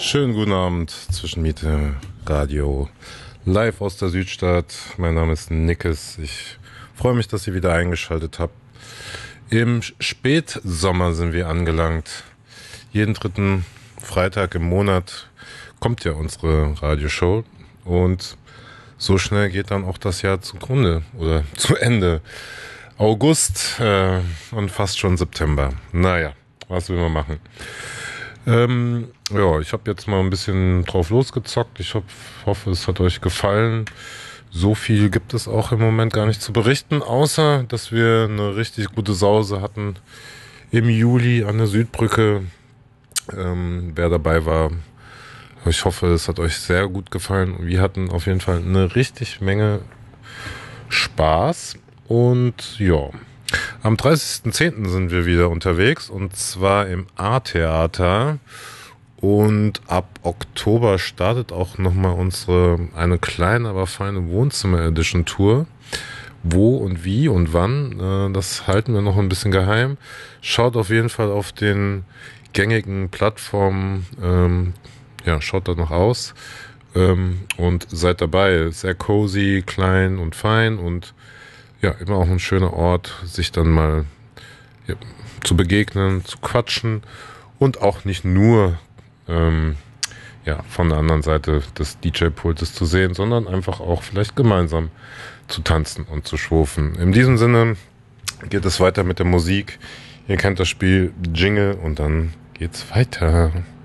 Schönen guten Abend zwischen Miete, Radio, live aus der Südstadt. Mein Name ist Nickes. Ich freue mich, dass ihr wieder eingeschaltet habt. Im Spätsommer sind wir angelangt. Jeden dritten Freitag im Monat kommt ja unsere Radioshow. Und so schnell geht dann auch das Jahr zugrunde oder zu Ende. August und fast schon September. Naja, was will man machen? Ja, ich habe jetzt mal ein bisschen drauf losgezockt. Ich hoffe, es hat euch gefallen. So viel gibt es auch im Moment gar nicht zu berichten, außer, dass wir eine richtig gute Sause hatten im Juli an der Südbrücke. Wer dabei war, ich hoffe, es hat euch sehr gut gefallen. Wir hatten auf jeden Fall eine richtig Menge Spaß. Und ja, am 30.10. sind wir wieder unterwegs, und zwar im A-Theater. Und ab Oktober startet auch nochmal eine kleine, aber feine Wohnzimmer-Edition-Tour. Wo und wie und wann, das halten wir noch ein bisschen geheim. Schaut auf jeden Fall auf den gängigen Plattformen, schaut da noch aus und seid dabei. Sehr cozy, klein und fein und ja, immer auch ein schöner Ort, sich dann mal zu begegnen, zu quatschen und auch nicht nur von der anderen Seite des DJ-Pultes zu sehen, sondern einfach auch vielleicht gemeinsam zu tanzen und zu schwufen. In diesem Sinne geht es weiter mit der Musik. Ihr kennt das Spiel, Jingle, und dann geht's weiter.